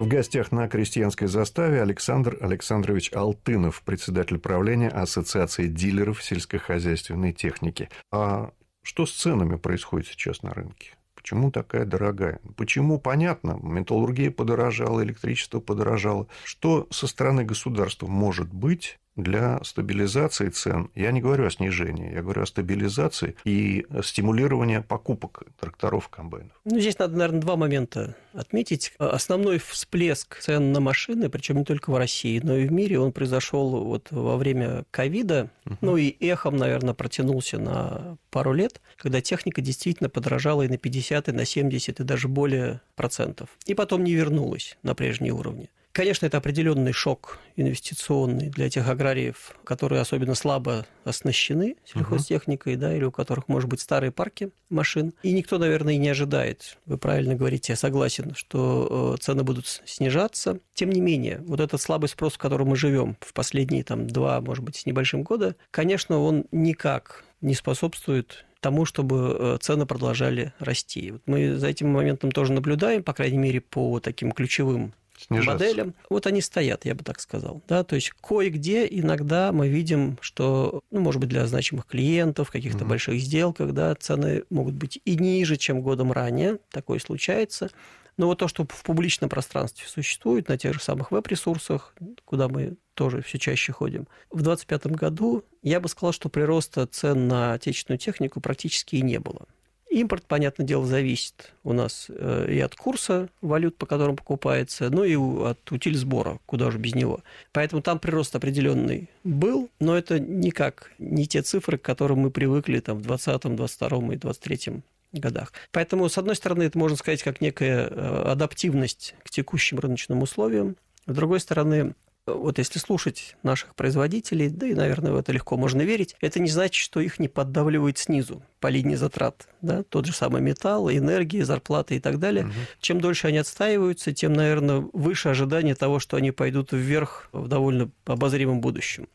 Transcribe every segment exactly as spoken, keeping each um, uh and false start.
В гостях на Крестьянской заставе Александр Александрович Алтынов, председатель правления Ассоциации дилеров сельскохозяйственной техники. А что с ценами происходит сейчас на рынке? Почему такая дорогая? Почему? Понятно, металлургия подорожала, электричество подорожало. Что со стороны государства может быть для стабилизации цен? Я не говорю о снижении, я говорю о стабилизации и стимулировании покупок тракторов, комбайнов. Ну, здесь надо, наверное, два момента отметить. Основной всплеск цен на машины, причем не только в России, но и в мире, он произошел вот во время ковида, угу. ну и эхом, наверное, протянулся на пару лет, когда техника действительно подорожала и на пятьдесят, и на семьдесят, и даже более процентов. И потом не вернулась на прежние уровни. Конечно, это определенный шок инвестиционный для тех аграриев, которые особенно слабо оснащены сельхозтехникой, uh-huh. да, или у которых, может быть, старые парки машин. И никто, наверное, и не ожидает, вы правильно говорите, я согласен, что цены будут снижаться. Тем не менее, вот этот слабый спрос, в котором мы живем в последние там, два, может быть, с небольшим года, конечно, он никак не способствует тому, чтобы цены продолжали расти. Вот мы за этим моментом тоже наблюдаем, по крайней мере, по таким ключевым снижаться. Моделям. Вот они стоят, я бы так сказал. Да? То есть кое-где иногда мы видим, что, ну, может быть, для значимых клиентов, в каких-то угу. больших сделках, да, цены могут быть и ниже, чем годом ранее. Такое случается. Но вот то, что в публичном пространстве существует, на тех же самых веб-ресурсах, куда мы тоже все чаще ходим, в двадцать пятом году я бы сказал, что прироста цен на отечественную технику практически и не было. Импорт, понятное дело, зависит у нас и от курса валют, по которым покупается, ну и от утильсбора, куда же без него. Поэтому там прирост определенный был, но это никак не те цифры, к которым мы привыкли там, в двадцатом, двадцать втором и двадцать третьем годах. Поэтому, с одной стороны, это можно сказать как некая адаптивность к текущим рыночным условиям. С другой стороны, вот если слушать наших производителей, да и, наверное, в это легко можно верить, это не значит, что их не поддавливает снизу по линии затрат. Да? Тот же самый металл, энергия, зарплаты и так далее. Угу. Чем дольше они отстаиваются, тем, наверное, выше ожидание того, что они пойдут вверх в довольно обозримом будущем.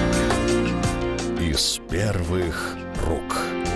Из первых рук.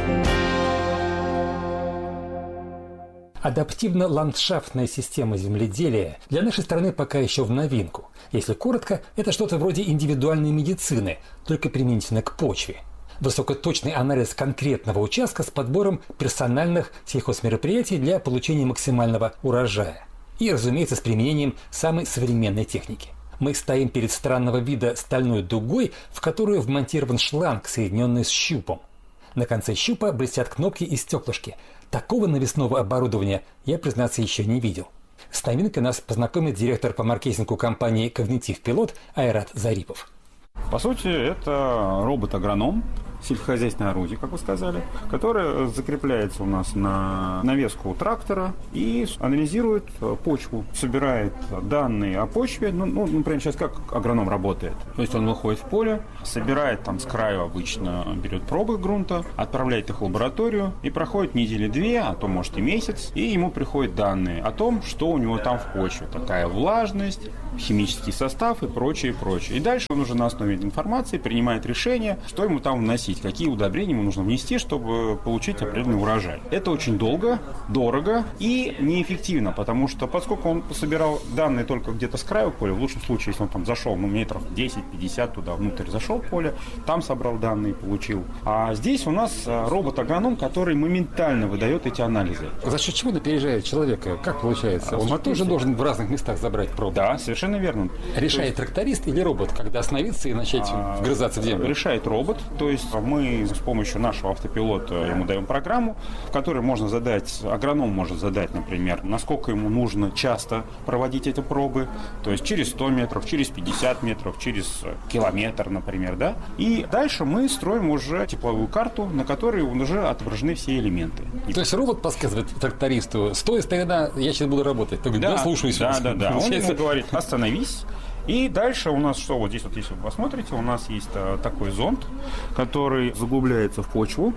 Адаптивно-ландшафтная система земледелия для нашей страны пока еще в новинку. Если коротко, это что-то вроде индивидуальной медицины, только применительно к почве. Высокоточный анализ конкретного участка с подбором персональных сельхозмероприятий для получения максимального урожая. И, разумеется, с применением самой современной техники. Мы стоим перед странного вида стальной дугой, в которую вмонтирован шланг, соединенный с щупом. На конце щупа блестят кнопки и стеклышки. Такого навесного оборудования я, признаться, еще не видел. С новинкой нас познакомит директор по маркетингу компании «Когнитив Пилот» Айрат Зарипов. По сути, это робот-агроном, сельскохозяйственное орудие, как вы сказали, которое закрепляется у нас на навеску трактора и анализирует почву, собирает данные о почве. Ну, ну, например, сейчас как агроном работает. То есть он выходит в поле, собирает там с краю обычно, берет пробы грунта, отправляет их в лабораторию и проходит недели две, а то может и месяц, и ему приходят данные о том, что у него там в почве. Такая влажность, химический состав и прочее, прочее. И дальше он уже на основе этой информации принимает решение, что ему там вносить, какие удобрения ему нужно внести, чтобы получить определенный урожай. Это очень долго, дорого и неэффективно, потому что поскольку он собирал данные только где-то с краю поля, в лучшем случае, если он там зашел, ну, метров десять-пятьдесят туда внутрь зашел в поле, там собрал данные, получил. А здесь у нас робот-агроном, который моментально выдает эти анализы. За счет чего опережает человека? Как получается? Он тоже должен в разных местах забрать пробы? Да, совершенно верно. Решает есть... тракторист или робот, когда остановиться и начать а, вгрызаться в землю? Решает робот, то есть мы с помощью нашего автопилота ему даем программу, в которой можно задать, агроном может задать, например, насколько ему нужно часто проводить эти пробы, то есть через сто метров, через пятьдесят метров, через километр, например, да. И дальше мы строим уже тепловую карту, на которой уже отображены все элементы. То есть робот подсказывает трактористу: стой, старина, я сейчас буду работать. Ты говоришь, да, да, слушаюсь. Да, да, да. Он ему говорит: остановись. И дальше у нас что? Вот здесь вот, если вы посмотрите, у нас есть а, такой зонд, который заглубляется в почву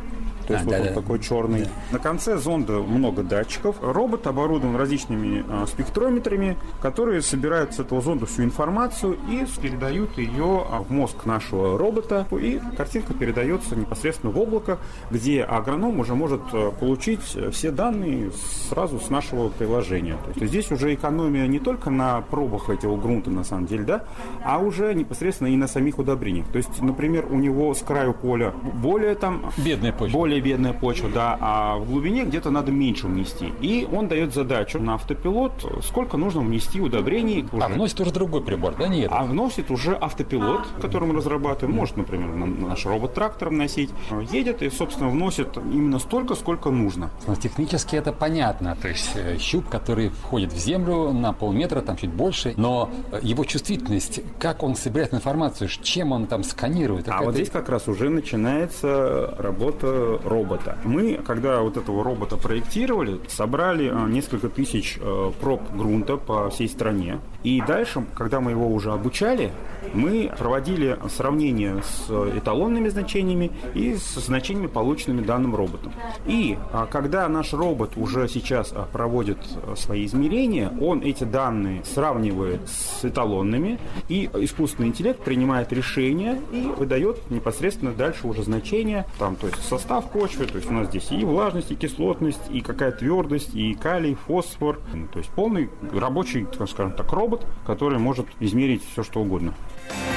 то есть а, вот да, он да. такой черный. Да. На конце зонда много датчиков. Робот оборудован различными а, спектрометрами, которые собирают с этого зонда всю информацию и передают ее в мозг нашего робота. И картинка передается непосредственно в облако, где агроном уже может получить все данные сразу с нашего приложения. То есть здесь уже экономия не только на пробах этого грунта, на самом деле, да, а уже непосредственно и на самих удобрениях. То есть, например, у него с краю поля более там... Бедная почва. Более бедная почва, да, а в глубине где-то надо меньше внести. И он дает задачу на автопилот, сколько нужно внести удобрений. Уже. А вносит уже другой прибор, да, нет? А вносит уже автопилот, который мы разрабатываем. Может, например, наш робот-трактор вносить. Едет и, собственно, вносит именно столько, сколько нужно. Но технически это понятно. То есть щуп, который входит в землю на полметра, там чуть больше, но его чувствительность, как он собирает информацию, чем он там сканирует. А вот здесь как раз уже начинается работа робота. Мы, когда вот этого робота проектировали, собрали несколько тысяч проб грунта по всей стране. И дальше, когда мы его уже обучали, мы проводили сравнение с эталонными значениями и с значениями, полученными данным роботом. И когда наш робот уже сейчас проводит свои измерения, он эти данные сравнивает с эталонными, и искусственный интеллект принимает решение и выдает непосредственно дальше уже значения, там, то есть состав почвы, то есть у нас здесь и влажность, и кислотность, и какая твердость, и калий, фосфор, то есть полный рабочий, скажем так, робот, который может измерить все, что угодно.